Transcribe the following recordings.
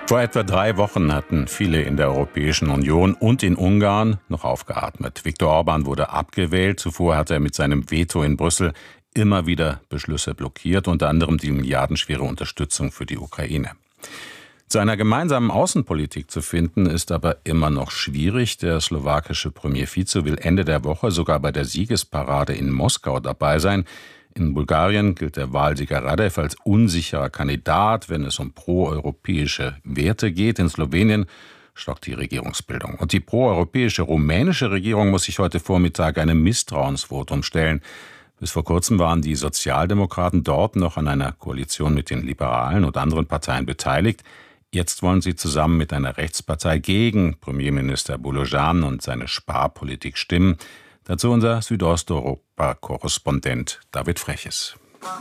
Vor etwa 3 Wochen hatten viele in der Europäischen Union und in Ungarn noch aufgeatmet. Viktor Orbán wurde abgewählt. Zuvor hat er mit seinem Veto in Brüssel immer wieder Beschlüsse blockiert, unter anderem die milliardenschwere Unterstützung für die Ukraine. Zu einer gemeinsamen Außenpolitik zu finden, ist aber immer noch schwierig. Der slowakische Premier Fico will Ende der Woche sogar bei der Siegesparade in Moskau dabei sein. In Bulgarien gilt der Wahlsieger Radev als unsicherer Kandidat, wenn es um proeuropäische Werte geht. In Slowenien stockt die Regierungsbildung. Und die proeuropäische rumänische Regierung muss sich heute Vormittag einem Misstrauensvotum stellen. Bis vor kurzem waren die Sozialdemokraten dort noch an einer Koalition mit den Liberalen und anderen Parteien beteiligt. Jetzt wollen sie zusammen mit einer Rechtspartei gegen Premierminister Bolojan und seine Sparpolitik stimmen. Dazu unser Südosteuropa-Korrespondent David Freches.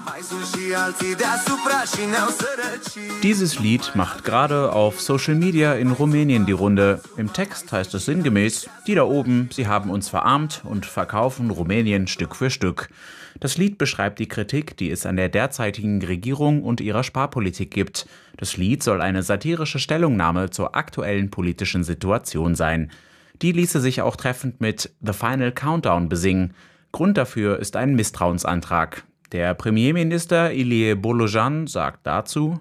Dieses Lied macht gerade auf Social Media in Rumänien die Runde. Im Text heißt es sinngemäß: Die da oben, sie haben uns verarmt und verkaufen Rumänien Stück für Stück. Das Lied beschreibt die Kritik, die es an der derzeitigen Regierung und ihrer Sparpolitik gibt. Das Lied soll eine satirische Stellungnahme zur aktuellen politischen Situation sein. Die ließe sich auch treffend mit The Final Countdown besingen. Grund dafür ist ein Misstrauensantrag. Der Premierminister Ilie Bolojan sagt dazu: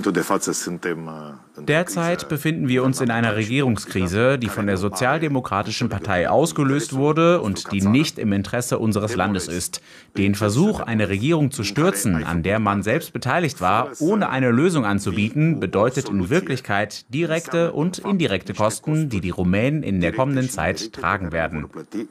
Derzeit befinden wir uns in einer Regierungskrise, die von der Sozialdemokratischen Partei ausgelöst wurde und die nicht im Interesse unseres Landes ist. Den Versuch, eine Regierung zu stürzen, an der man selbst beteiligt war, ohne eine Lösung anzubieten, bedeutet in Wirklichkeit direkte und indirekte Kosten, die die Rumänen in der kommenden Zeit tragen werden.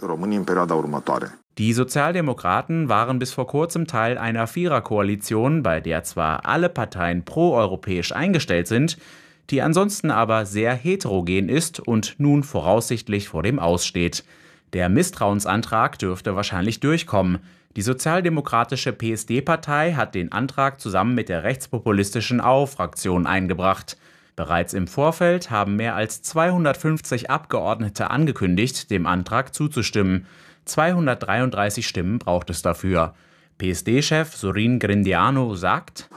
Die Sozialdemokraten waren bis vor kurzem Teil einer Viererkoalition, bei der zwar alle Parteien proeuropäisch eingestellt sind, die ansonsten aber sehr heterogen ist und nun voraussichtlich vor dem Aus steht. Der Misstrauensantrag dürfte wahrscheinlich durchkommen. Die sozialdemokratische PSD-Partei hat den Antrag zusammen mit der rechtspopulistischen AU-Fraktion eingebracht. Bereits im Vorfeld haben mehr als 250 Abgeordnete angekündigt, dem Antrag zuzustimmen. 233 Stimmen braucht es dafür. PSD-Chef Sorin Grindeanu sagt: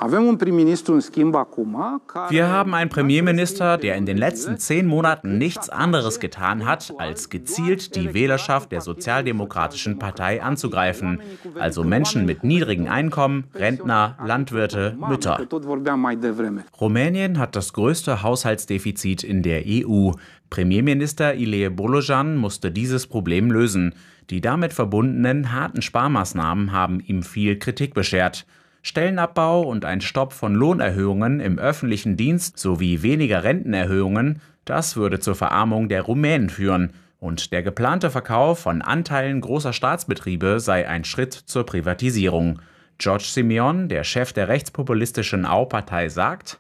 Wir haben einen Premierminister, der in den letzten 10 Monaten nichts anderes getan hat, als gezielt die Wählerschaft der Sozialdemokratischen Partei anzugreifen. Also Menschen mit niedrigen Einkommen, Rentner, Landwirte, Mütter. Rumänien hat das größte Haushaltsdefizit in der EU. Premierminister Ilie Bolojan musste dieses Problem lösen. Die damit verbundenen harten Sparmaßnahmen haben ihm viel Kritik beschert. Stellenabbau und ein Stopp von Lohnerhöhungen im öffentlichen Dienst sowie weniger Rentenerhöhungen, das würde zur Verarmung der Rumänen führen. Und der geplante Verkauf von Anteilen großer Staatsbetriebe sei ein Schritt zur Privatisierung. George Simeon, der Chef der rechtspopulistischen AU-Partei, sagt: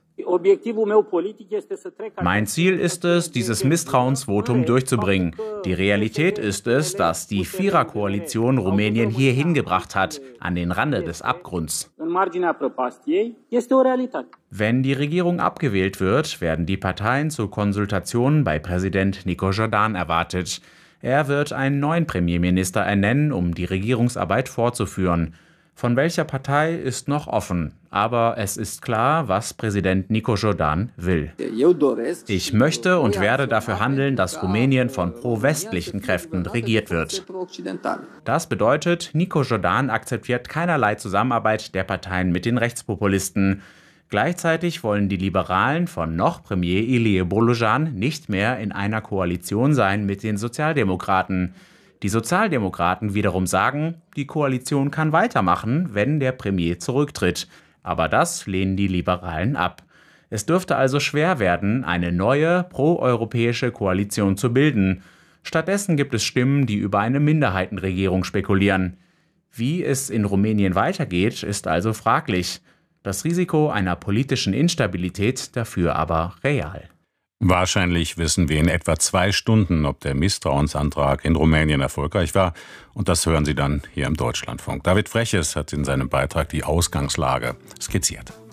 Mein Ziel ist es, dieses Misstrauensvotum durchzubringen. Die Realität ist es, dass die Viererkoalition Rumänien hierhin gebracht hat, an den Rande des Abgrunds. Wenn die Regierung abgewählt wird, werden die Parteien zu Konsultationen bei Präsident Nico-Jordan erwartet. Er wird einen neuen Premierminister ernennen, um die Regierungsarbeit fortzuführen. Von welcher Partei ist noch offen, aber es ist klar, was Präsident Nico-Jordan will. Ich möchte und werde dafür handeln, dass Rumänien von pro-westlichen Kräften regiert wird. Das bedeutet, Nico-Jordan akzeptiert keinerlei Zusammenarbeit der Parteien mit den Rechtspopulisten. Gleichzeitig wollen die Liberalen von noch Premier Ilie Bolojan nicht mehr in einer Koalition sein mit den Sozialdemokraten. Die Sozialdemokraten wiederum sagen, die Koalition kann weitermachen, wenn der Premier zurücktritt. Aber das lehnen die Liberalen ab. Es dürfte also schwer werden, eine neue proeuropäische Koalition zu bilden. Stattdessen gibt es Stimmen, die über eine Minderheitenregierung spekulieren. Wie es in Rumänien weitergeht, ist also fraglich. Das Risiko einer politischen Instabilität dafür aber real. Wahrscheinlich wissen wir in etwa 2 Stunden, ob der Misstrauensantrag in Rumänien erfolgreich war. Und das hören Sie dann hier im Deutschlandfunk. David Freches hat in seinem Beitrag die Ausgangslage skizziert.